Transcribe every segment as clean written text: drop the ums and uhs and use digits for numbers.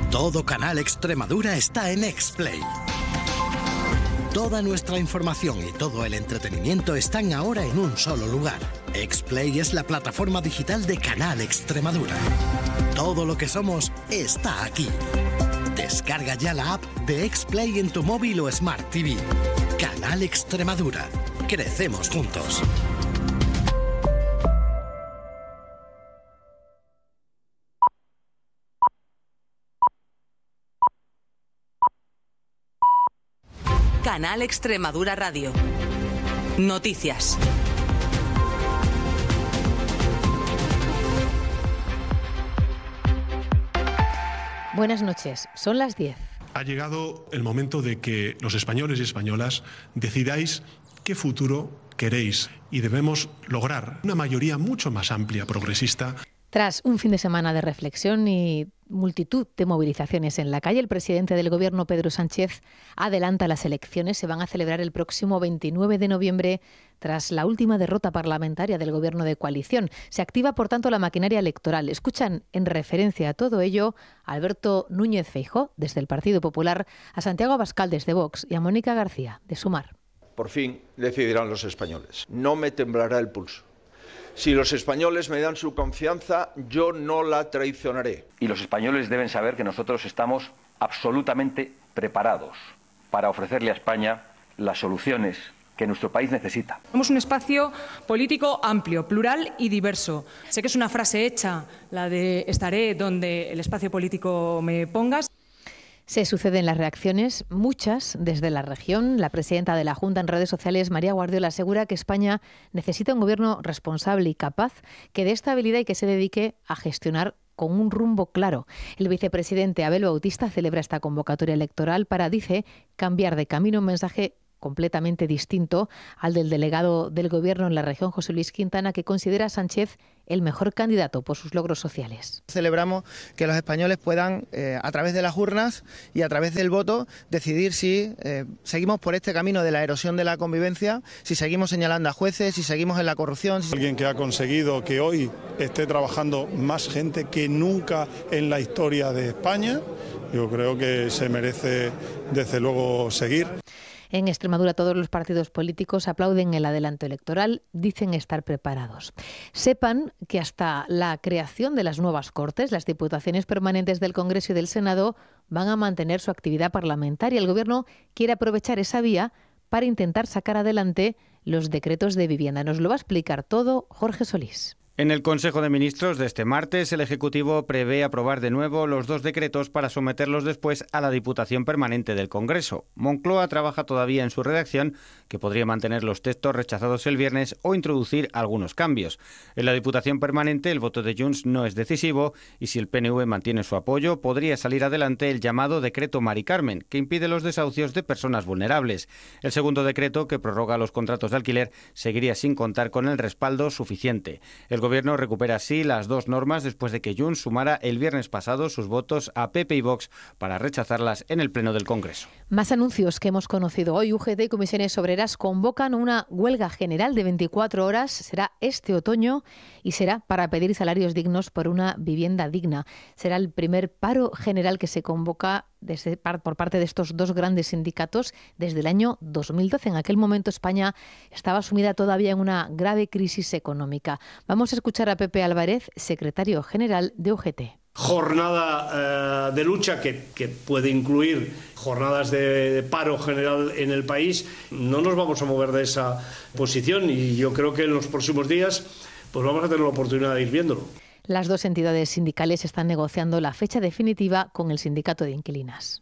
Todo Canal Extremadura está en Explay. Toda nuestra información y todo el entretenimiento están ahora en un solo lugar. Explay es la plataforma digital de Canal Extremadura. Todo lo que somos está aquí. Descarga ya la app de Explay en tu móvil o Smart TV. Canal Extremadura. Crecemos juntos. Canal Extremadura Radio. Noticias. Buenas noches, son las 10. Ha llegado el momento de que los españoles y españolas decidáis qué futuro queréis y debemos lograr una mayoría mucho más amplia, progresista. Tras un fin de semana de reflexión y multitud de movilizaciones en la calle, el presidente del Gobierno, Pedro Sánchez, adelanta las elecciones. Se van a celebrar el próximo 29 de noviembre tras la última derrota parlamentaria del Gobierno de coalición. Se activa, por tanto, la maquinaria electoral. Escuchan en referencia a todo ello a Alberto Núñez Feijóo, desde el Partido Popular, a Santiago Abascal, desde Vox, y a Mónica García, de Sumar. Por fin decidirán los españoles. No me temblará el pulso. Si los españoles me dan su confianza, yo no la traicionaré. Y los españoles deben saber que nosotros estamos absolutamente preparados para ofrecerle a España las soluciones que nuestro país necesita. Somos un espacio político amplio, plural y diverso. Sé que es una frase hecha, la de estaré donde el espacio político me pongas. Se suceden las reacciones, muchas desde la región. La presidenta de la Junta en redes sociales, María Guardiola, asegura que España necesita un gobierno responsable y capaz, que dé estabilidad y que se dedique a gestionar con un rumbo claro. El vicepresidente Abel Bautista celebra esta convocatoria electoral para, dice, cambiar de camino, un mensaje completamente distinto al del delegado del Gobierno en la región, José Luis Quintana, que considera a Sánchez el mejor candidato por sus logros sociales. Celebramos que los españoles puedan, a través de las urnas y a través del voto, decidir si seguimos por este camino de la erosión de la convivencia, si seguimos señalando a jueces, si seguimos en la corrupción. Alguien que ha conseguido que hoy esté trabajando más gente que nunca en la historia de España, yo creo que se merece, desde luego, seguir. En Extremadura todos los partidos políticos aplauden el adelanto electoral, dicen estar preparados. Sepan que hasta la creación de las nuevas Cortes, las diputaciones permanentes del Congreso y del Senado van a mantener su actividad parlamentaria. El Gobierno quiere aprovechar esa vía para intentar sacar adelante los decretos de vivienda. Nos lo va a explicar todo Jorge Solís. En el Consejo de Ministros de este martes, el Ejecutivo prevé aprobar de nuevo los dos decretos para someterlos después a la Diputación Permanente del Congreso. Moncloa trabaja todavía en su redacción, que podría mantener los textos rechazados el viernes o introducir algunos cambios. En la Diputación Permanente, el voto de Junts no es decisivo y si el PNV mantiene su apoyo, podría salir adelante el llamado Decreto Mari Carmen, que impide los desahucios de personas vulnerables. El segundo decreto, que prorroga los contratos de alquiler, seguiría sin contar con el respaldo suficiente. El Gobierno recupera así las dos normas después de que Junts sumara el viernes pasado sus votos a PP y Vox para rechazarlas en el Pleno del Congreso. Más anuncios que hemos conocido hoy. UGT y Comisiones Obreras convocan una huelga general de 24 horas. Será este otoño y será para pedir salarios dignos por una vivienda digna. Será el primer paro general que se convoca por parte de estos dos grandes sindicatos desde el año 2012. En aquel momento España estaba sumida todavía en una grave crisis económica. Vamos a escuchar a Pepe Álvarez, secretario general de UGT. Jornada de lucha que puede incluir jornadas de paro general en el país. No nos vamos a mover de esa posición y yo creo que en los próximos días pues vamos a tener la oportunidad de ir viéndolo. Las dos entidades sindicales están negociando la fecha definitiva con el sindicato de inquilinas.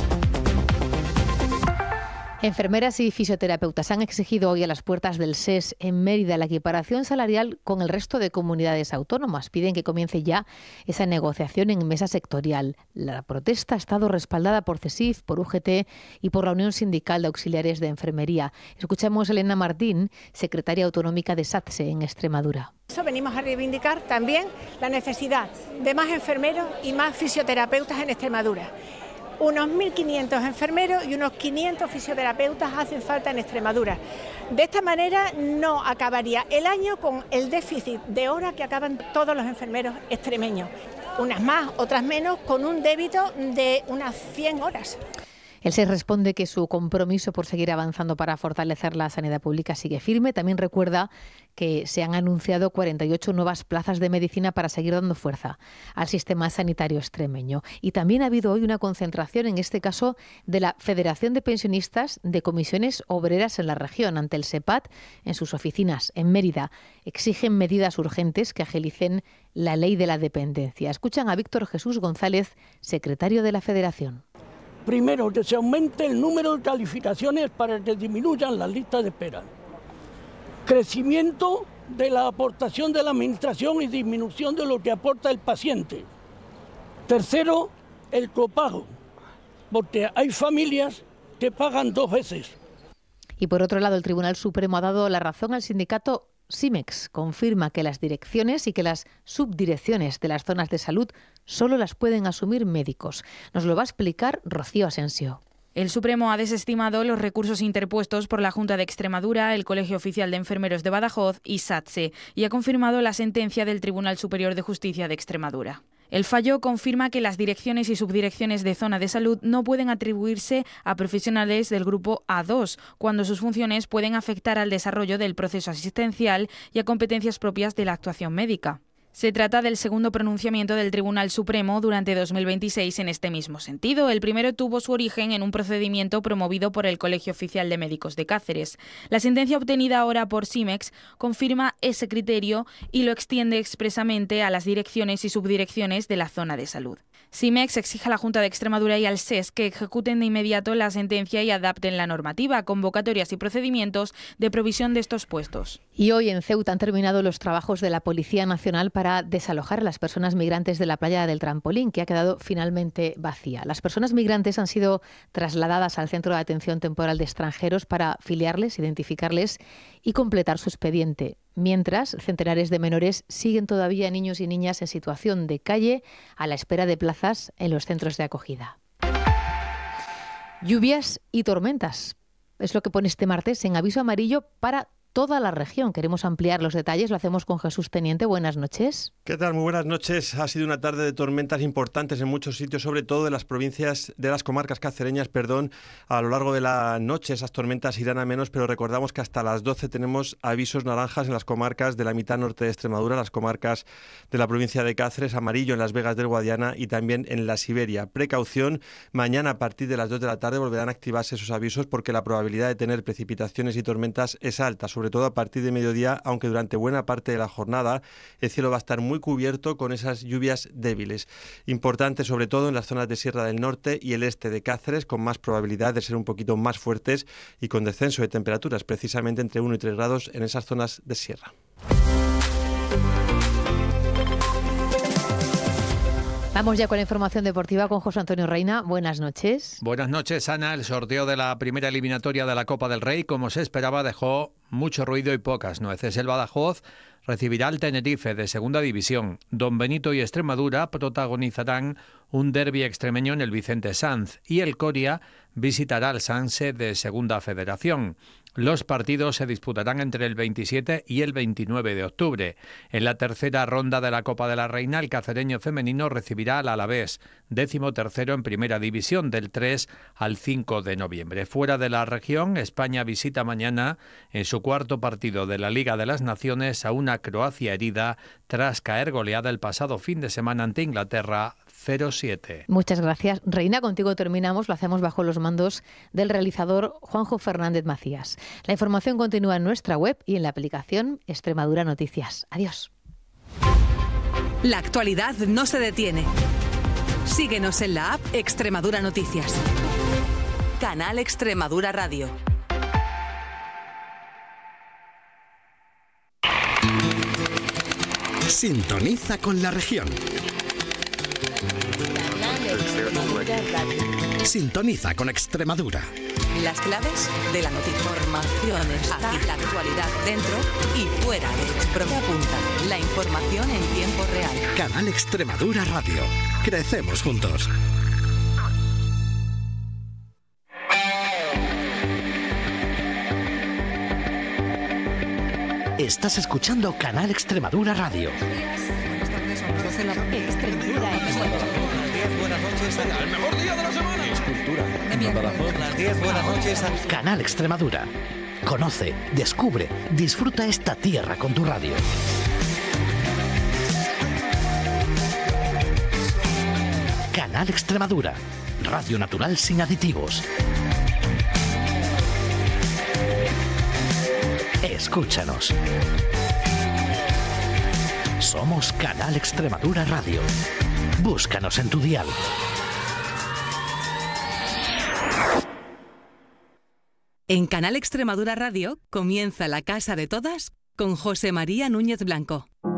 Enfermeras y fisioterapeutas han exigido hoy a las puertas del SES en Mérida la equiparación salarial con el resto de comunidades autónomas. Piden que comience ya esa negociación en mesa sectorial. La protesta ha estado respaldada por CESIF, por UGT y por la Unión Sindical de Auxiliares de Enfermería. Escuchamos a Elena Martín, secretaria autonómica de SATSE en Extremadura. Eso venimos a reivindicar también la necesidad de más enfermeros y más fisioterapeutas en Extremadura. Unos 1.500 enfermeros y unos 500 fisioterapeutas hacen falta en Extremadura. De esta manera no acabaría el año con el déficit de horas que acaban todos los enfermeros extremeños. unas más, otras menos, con un débito de unas 100 horas. El SES responde que su compromiso por seguir avanzando para fortalecer la sanidad pública sigue firme. También recuerda que se han anunciado 48 nuevas plazas de medicina para seguir dando fuerza al sistema sanitario extremeño. Y también ha habido hoy una concentración, en este caso, de la Federación de Pensionistas de Comisiones Obreras en la región, ante el SEPAT en sus oficinas en Mérida. Exigen medidas urgentes que agilicen la ley de la dependencia. Escuchan a Víctor Jesús González, secretario de la Federación. Primero, que se aumente el número de calificaciones para que disminuyan las listas de espera. Crecimiento de la aportación de la administración y disminución de lo que aporta el paciente. Tercero, el copago, porque hay familias que pagan 2 veces. Y por otro lado, el Tribunal Supremo ha dado la razón al sindicato SIMEX. Confirma que las direcciones y que las subdirecciones de las zonas de salud solo las pueden asumir médicos. Nos lo va a explicar Rocío Asensio. El Supremo ha desestimado los recursos interpuestos por la Junta de Extremadura, el Colegio Oficial de Enfermeros de Badajoz y SATSE, y ha confirmado la sentencia del Tribunal Superior de Justicia de Extremadura. El fallo confirma que las direcciones y subdirecciones de zona de salud no pueden atribuirse a profesionales del grupo A2, cuando sus funciones pueden afectar al desarrollo del proceso asistencial y a competencias propias de la actuación médica. Se trata del segundo pronunciamiento del Tribunal Supremo durante 2026 en este mismo sentido. El primero tuvo su origen en un procedimiento promovido por el Colegio Oficial de Médicos de Cáceres. La sentencia obtenida ahora por SIMEX confirma ese criterio y lo extiende expresamente a las direcciones y subdirecciones de la zona de salud. SIMEX exige a la Junta de Extremadura y al SES que ejecuten de inmediato la sentencia y adapten la normativa, convocatorias y procedimientos de provisión de estos puestos. Y hoy en Ceuta han terminado los trabajos de la Policía Nacional para desalojar a las personas migrantes de la playa del Trampolín, que ha quedado finalmente vacía. Las personas migrantes han sido trasladadas al Centro de Atención Temporal de Extranjeros para filiarles, identificarles y completar su expediente. Mientras, centenares de menores siguen todavía, niños y niñas, en situación de calle a la espera de plazas en los centros de acogida. Lluvias y tormentas es lo que pone este martes en aviso amarillo para toda la región. Queremos ampliar los detalles, lo hacemos con Jesús Teniente. Buenas noches. ¿Qué tal? Muy buenas noches. Ha sido una tarde de tormentas importantes en muchos sitios, sobre todo de las provincias, de las comarcas cacereñas, a lo largo de la noche. Esas tormentas irán a menos, pero recordamos que hasta las 12 tenemos avisos naranjas en las comarcas de la mitad norte de Extremadura, las comarcas de la provincia de Cáceres, amarillo en las Vegas del Guadiana y también en la Siberia. Precaución, mañana a partir de las 2 de la tarde volverán a activarse esos avisos porque la probabilidad de tener precipitaciones y tormentas es alta, sobre todo a partir de mediodía, aunque durante buena parte de la jornada el cielo va a estar muy cubierto con esas lluvias débiles. Importante sobre todo en las zonas de Sierra del Norte y el este de Cáceres, con más probabilidad de ser un poquito más fuertes y con descenso de temperaturas, precisamente entre 1 y 3 grados en esas zonas de sierra. Vamos ya con la información deportiva con José Antonio Reina. Buenas noches. Buenas noches, Ana. El sorteo de la primera eliminatoria de la Copa del Rey, como se esperaba, dejó mucho ruido y pocas nueces. El Badajoz recibirá al Tenerife de Segunda División. Don Benito y Extremadura protagonizarán un derbi extremeño en el Vicente Sanz y el Coria visitará al Sanse de Segunda Federación. Los partidos se disputarán entre el 27 y el 29 de octubre. En la tercera ronda de la Copa de la Reina, el cacereño femenino recibirá al Alavés, 13º en Primera División, del 3 al 5 de noviembre. Fuera de la región, España visita mañana, en su cuarto partido de la Liga de las Naciones, a una Croacia herida tras caer goleada el pasado fin de semana ante Inglaterra 0-7. Muchas gracias. Reina, contigo terminamos. Lo hacemos bajo los mandos del realizador Juanjo Fernández Macías. La información continúa en nuestra web y en la aplicación Extremadura Noticias. Adiós. La actualidad no se detiene. Síguenos en la app Extremadura Noticias. Canal Extremadura Radio. Sintoniza con la región. Sintoniza con Extremadura. Las claves de la noticia. Informaciones. Aquí la actualidad dentro y fuera de Extremadura. Punta. La información en tiempo real. Canal Extremadura Radio. Crecemos juntos. Estás escuchando Canal Extremadura Radio. Buenas tardes. Conoce la Extremadura en Buenas noches. El mejor día de la semana. Cultura. Las 10 buenas noches. Canal Extremadura. Conoce, descubre, disfruta esta tierra con tu radio. Canal Extremadura. Radio natural sin aditivos. Escúchanos. Somos Canal Extremadura Radio. Búscanos en tu dial. En Canal Extremadura Radio comienza La Casa de Todas con José María Núñez Blanco.